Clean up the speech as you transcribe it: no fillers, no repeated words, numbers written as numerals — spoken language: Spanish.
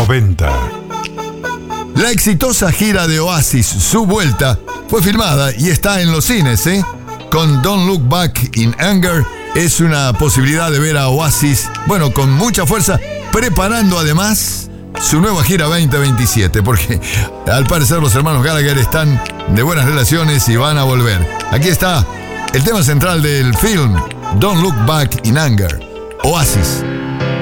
90. La exitosa gira de Oasis, su vuelta, fue filmada y está en los cines, Con Don't Look Back in Anger es una posibilidad de ver a Oasis, bueno, con mucha fuerza, preparando además su nueva gira 2027, porque al parecer los hermanos Gallagher están de buenas relaciones y van a volver. Aquí está el tema central del film, Don't Look Back in Anger, Oasis.